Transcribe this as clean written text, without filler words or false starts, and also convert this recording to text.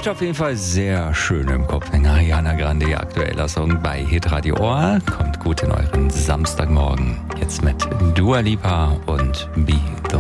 Bleibt auf jeden Fall sehr schön im Kopf. Ariana Grande, aktueller Song bei Hitradio Ohr. Kommt gut in euren Samstagmorgen. Jetzt mit Dua Lipa und Be the